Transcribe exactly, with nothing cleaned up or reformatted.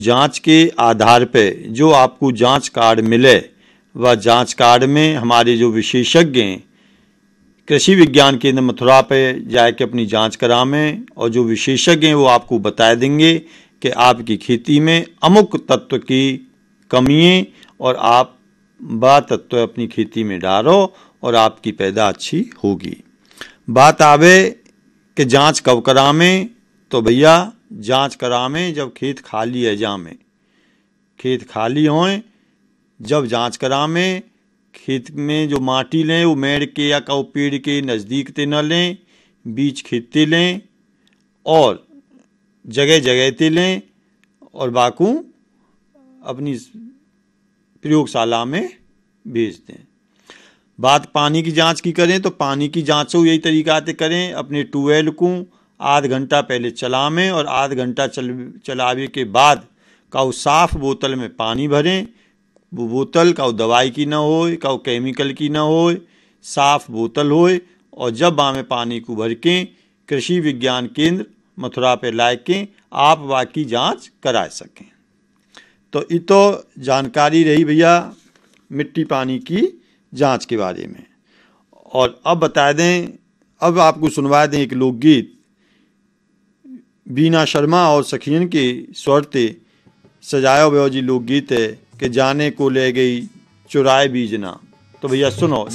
जांच के आधार पे जो आपको जांच कार्ड मिले वह जांच कार्ड में हमारे जो विशेषज्ञ हैं कृषि विज्ञान केंद्र मथुरा पे जाके अपनी जांच करावें और जो विशेषज्ञ हैं वो आपको बता देंगे कि आपकी खेती में अमुक तत्व की कमी है और आप वह तत्व अपनी खेती में डालो और आपकी पैदा अच्छी होगी। बात आवे कि जांच कब करावें, तो भैया जांच करावें जब खेत खाली है, जामें खेत खाली हों जब जांच करावें। खेत में जो माटी लें वो मेड़ के या कौ पेड़ के नज़दीक ते न लें, बीच खेत ते लें और जगह जगह ते लें और बाकू अपनी प्रयोगशाला में भेज दें। बात पानी की जांच की करें तो पानी की जांच यही तरीका से करें, अपने ट्यूबवेल को आध घंटा पहले चलावें और आध घंटा चल चलावे के बाद का साफ बोतल में पानी भरें। वो बोतल का दवाई की ना हो, का केमिकल की ना हो, साफ बोतल हो और जब बामें पानी को भर के कृषि विज्ञान केंद्र मथुरा पे लाए के आप बाकी जांच करा सकें। तो ये तो जानकारी रही भैया मिट्टी पानी की जांच के बारे में। और अब बता दें, अब आपको सुनवा दें एक लोकगीत बीना शर्मा और सखियन के स्वर ते सजाया हुआ जी लोकगीत है कि जाने को ले गई चुराए बीजना। तो भैया सुनो।